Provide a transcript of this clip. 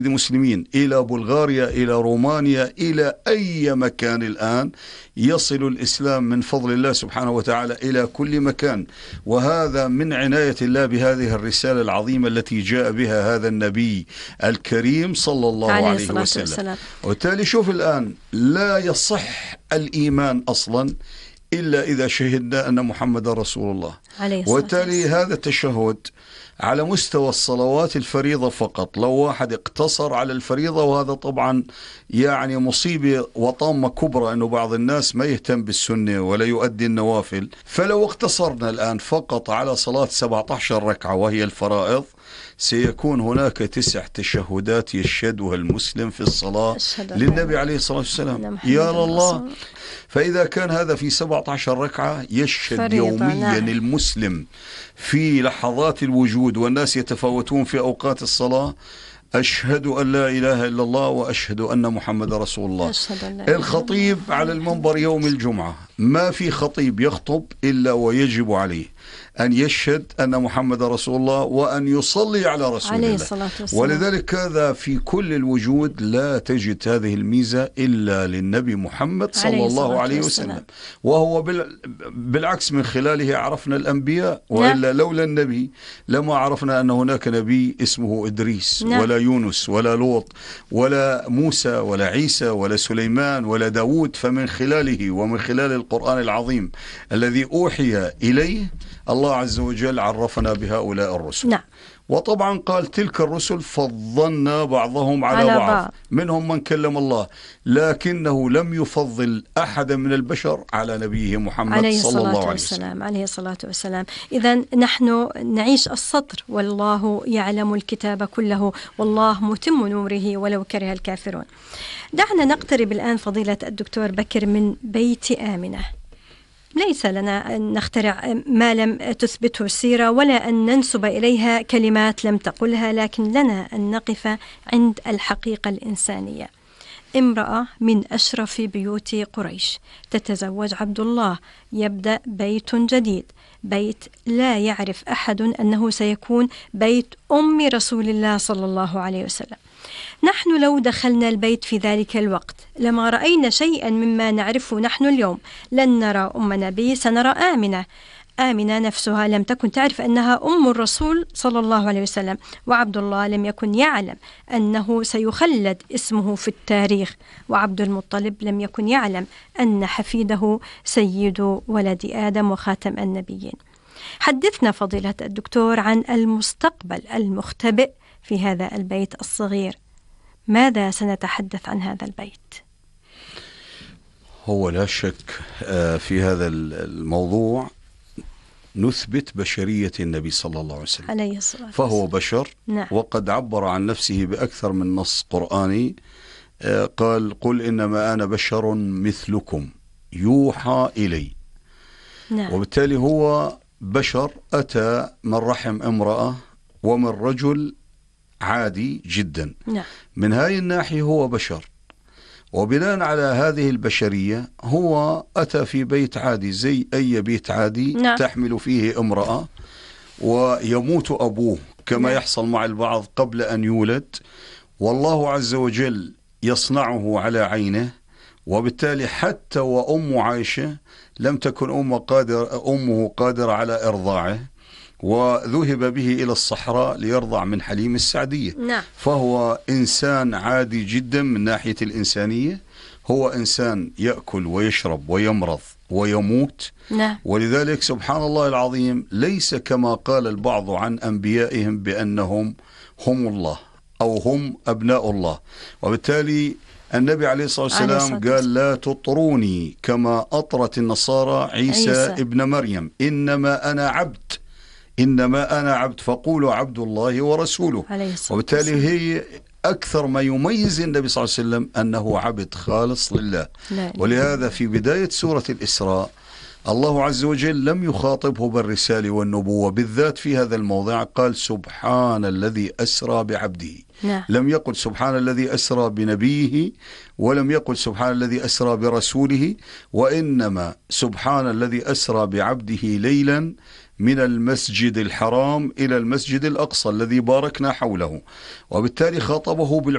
المسلمين إلى بلغاريا، إلى رومانيا، إلى أي مكان الآن يصل الإسلام من فضل الله سبحانه وتعالى إلى كل مكان. وهذا من عناية الله بهذه الرسالة العظيمة التي جاء بها هذا النبي الكريم صلى الله عليه وسلم. وبالتالي شوف الآن لا يصح الإيمان أصلا إلا إذا شهدنا أن محمد رسول الله. وبالتالي هذا التشهد على مستوى الصلوات الفريضة فقط. لو واحد اقتصر على الفريضة، وهذا طبعا يعني مصيبة وطامة كبرى أنه بعض الناس ما يهتم بالسنة ولا يؤدي النوافل، فلو اقتصرنا الآن فقط على صلاة 17 ركعة وهي الفرائض، سيكون هناك 9 تشهدات يشهدها المسلم في الصلاة للنبي عليه الصلاة والسلام. يا الله! فإذا كان هذا في 17 ركعة يشهد يوميا المسلم في لحظات الوجود والناس يتفاوتون في أوقات الصلاة: أشهد أن لا إله إلا الله وأشهد أن محمد رسول الله. الخطيب على المنبر يوم الجمعة، ما في خطيب يخطب إلا ويجب عليه أن يشهد أن محمد رسول الله وأن يصلي على رسول الله. ولذلك هذا في كل الوجود لا تجد هذه الميزة إلا للنبي محمد صلى الله عليه وسلم. وهو بالعكس من خلاله عرفنا الأنبياء، وإلا لولا النبي لما عرفنا أن هناك نبي اسمه إدريس ولا يونس ولا لوط ولا موسى ولا عيسى ولا سليمان ولا داود. فمن خلاله ومن خلال القرآن العظيم الذي أوحي إليه الله عز وجل عرفنا بهؤلاء الرسل. وطبعا قال: تلك الرسل فضلنا بعضهم على بعض، منهم من كلم الله، لكنه لم يفضل أحدا من البشر على نبيه محمد صلى الله عليه وسلم عليه الصلاة والسلام. إذن نحن نعيش السطر: والله يعلم الكتاب كله والله متم نوره ولو كره الكافرون. دعنا نقترب الآن فضيلة الدكتور بكر من بيت آمنة. ليس لنا أن نخترع ما لم تثبته السيرة ولا أن ننسب إليها كلمات لم تقلها، لكن لنا أن نقف عند الحقيقة الإنسانية. امرأة من أشرف بيوت قريش تتزوج عبد الله، يبدأ بيت جديد، بيت لا يعرف أحد أنه سيكون بيت أم رسول الله صلى الله عليه وسلم. نحن لو دخلنا البيت في ذلك الوقت لما رأينا شيئا مما نعرفه نحن اليوم. لن نرى أم نبي، سنرى آمنة. آمنة نفسها لم تكن تعرف أنها أم الرسول صلى الله عليه وسلم، وعبد الله لم يكن يعلم أنه سيخلد اسمه في التاريخ، وعبد المطلب لم يكن يعلم أن حفيده سيد ولد آدم وخاتم النبيين. حدثنا فضيلة الدكتور عن المستقبل المختبئ في هذا البيت الصغير. ماذا سنتحدث عن هذا البيت؟ هو لا شك في هذا الموضوع نثبت بشرية النبي صلى الله عليه وسلم عليه الصلاة والسلام. فهو بشر. وقد عبر عن نفسه بأكثر من نص قرآني. قال: قل إنما أنا بشر مثلكم يوحى إلي. وبالتالي هو بشر أتى من رحم امرأة ومن رجل عادي جدا. من هذه الناحية هو بشر، وبناء على هذه البشرية هو أتى في بيت عادي زي أي بيت عادي. تحمل فيه امرأة ويموت أبوه كما يحصل مع البعض قبل أن يولد، والله عز وجل يصنعه على عينه. وبالتالي حتى وأم عائشة لم تكن أمه قادرة على إرضاعه، وذهب به إلى الصحراء ليرضع من حليم السعدية. فهو إنسان عادي جدا من ناحية الإنسانية. هو إنسان يأكل ويشرب ويمرض ويموت. ولذلك سبحان الله العظيم ليس كما قال البعض عن أنبيائهم بأنهم هم الله أو هم أبناء الله. وبالتالي النبي عليه الصلاة والسلام قال: لا تطروني كما أطرت النصارى عيسى ابن مريم، إنما أنا عبد فقولوا عبد الله ورسوله. وبالتالي هي أكثر ما يميز النبي صلى الله عليه وسلم أنه عبد خالص لله. ولهذا في بداية سورة الإسراء الله عز وجل لم يخاطبه بالرسالة والنبوة بالذات في هذا الموضع، قال: سبحان الذي أسرى بعبده. لم يقل سبحان الذي أسرى بنبيه، ولم يقل سبحان الذي أسرى برسوله، وإنما سبحان الذي أسرى بعبده ليلا من المسجد الحرام إلى المسجد الأقصى الذي باركنا حوله، وبالتالي خاطبه